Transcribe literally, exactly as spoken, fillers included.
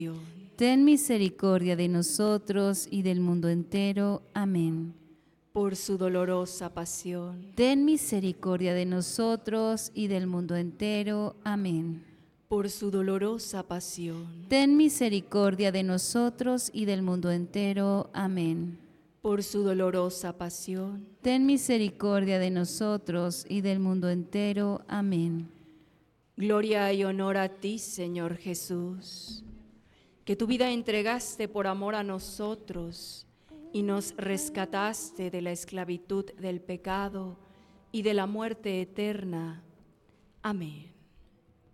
Ten misericordia de nosotros y del mundo entero. Amén. Por su dolorosa pasión. Ten misericordia de nosotros y del mundo entero. Amén. Por su dolorosa pasión. Ten misericordia de nosotros y del mundo entero. Amén. Por su dolorosa pasión. Ten misericordia de nosotros y del mundo entero. Amén. Gloria y honor a ti, Señor Jesús, que tu vida entregaste por amor a nosotros y nos rescataste de la esclavitud del pecado y de la muerte eterna. Amén.